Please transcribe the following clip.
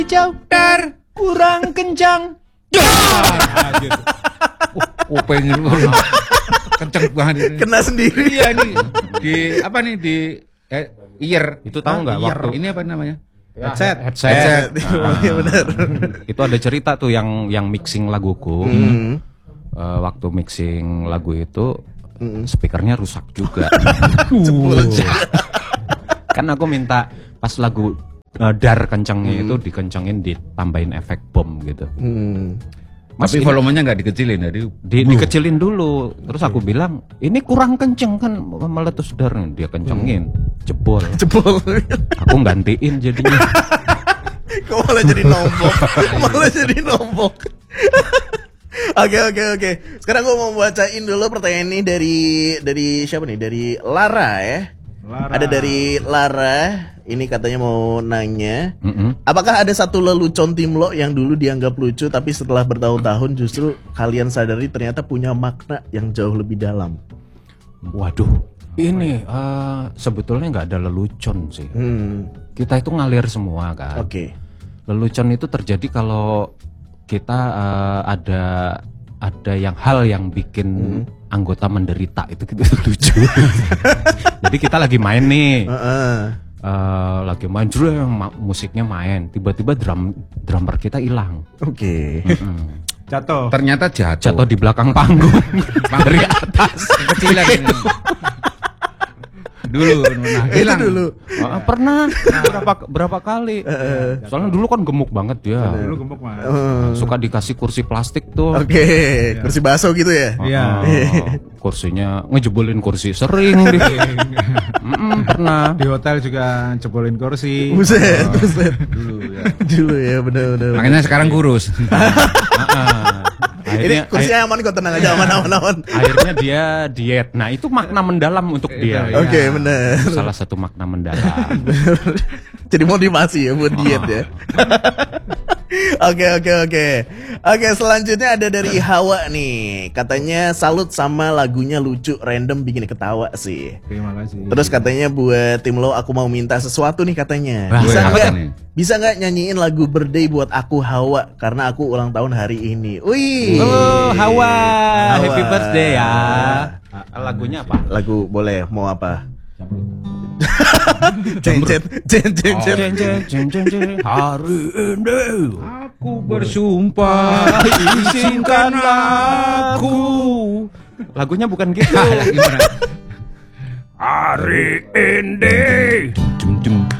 hijau dar kurang kencang. Gitu. Pengen kenceng banget. Kena sendiri. Iya ini di apa nih di ear. Itu tahu nggak waktu ini apa namanya? headset. Iya benar. Itu ada cerita tuh yang mixing laguku. Waktu mixing lagu itu speakernya rusak juga. Kan aku minta pas lagu dar kencengnya itu dikencengin, ditambahin efek bom gitu. Mas, tapi volumenya nggak dikecilin dari dikecilin dulu. Terus aku bilang ini kurang kenceng kan, meletus dar. Dia kencengin, jebol. Aku gantiin jadinya. Kok malah jadi nombok. Oke. Sekarang gue mau bacain dulu pertanyaan ini dari siapa nih? Dari Lara ya. Ada dari Lara. Ini katanya mau nanya, apakah ada satu lelucon tim lo yang dulu dianggap lucu tapi setelah bertahun-tahun justru kalian sadari ternyata punya makna yang jauh lebih dalam? Waduh, ini sebetulnya nggak ada lelucon sih. Kita itu ngalir semua kan. Oke. Lelucon itu terjadi kalau kita ada hal yang bikin anggota menderita, itu lucu. Jadi kita lagi main nih. Lagi main musiknya main, tiba-tiba drummer kita hilang. Oke. ternyata jatuh di belakang panggung dari atas kecilan dulu hilang dulu. Pernah berapa kali. Soalnya dulu kan gemuk banget dia. Dulu gemuk mah. Suka dikasih kursi plastik tuh. Oke, kursi bakso gitu ya. Iya. Kursinya ngejebolin kursi sering. Pernah Di hotel juga jebolin kursi. Buset. Dulu ya benar. makanya sekarang kurus. Ini kursinya aman kok, tenang aja, aman. Akhirnya dia diet. Nah itu makna mendalam untuk dia. Oke, benar. Salah satu makna mendalam. Jadi motivasi ya buat diet ya. Oke, selanjutnya ada dari Hawa nih. Katanya salut sama lagunya, lucu, random, bikin ketawa sih. Terima kasih. Terus katanya buat tim lo, aku mau minta sesuatu nih katanya. Wah, Bisa nggak nyanyiin lagu birthday buat aku Hawa, karena aku ulang tahun hari ini. Wih. Oh, Hawa, happy birthday ya. Lagunya apa? Lagu boleh, mau apa? Hari ini Aku bersumpah izinkan aku. Lagunya bukan gitu. gimana Hari ini